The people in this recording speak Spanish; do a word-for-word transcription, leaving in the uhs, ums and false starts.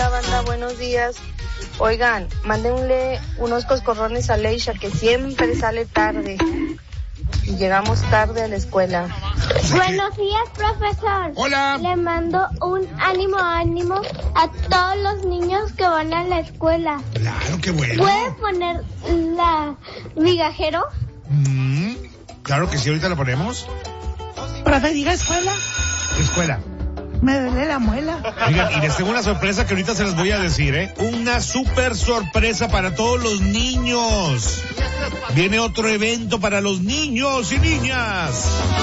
Hola, banda, buenos días. Oigan, mándenle unos coscorrones a Leisha, que siempre sale tarde. Y llegamos tarde a la escuela. Buenos días, profesor. Hola. Le mando un ánimo, ánimo a todos los niños que van a la escuela. Claro, qué bueno. ¿Puede poner la migajero? Mm, claro que sí, ahorita la ponemos. Profe, diga escuela. Escuela. Me duele la muela. Oigan, y les tengo una sorpresa que ahorita se les voy a decir, ¿eh? Una super sorpresa para todos los niños. Viene otro evento para los niños y niñas.